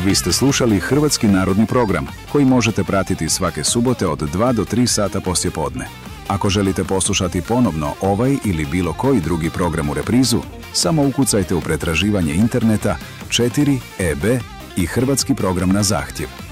Vi ste slušali Hrvatski narodni program, koji možete pratiti svake subote od 2 do 3 sata poslijepodne. Ako želite poslušati ponovno ovaj ili bilo koji drugi program u reprizu, samo ukucajte u pretraživanje interneta 4EB i Hrvatski program na zahtjev.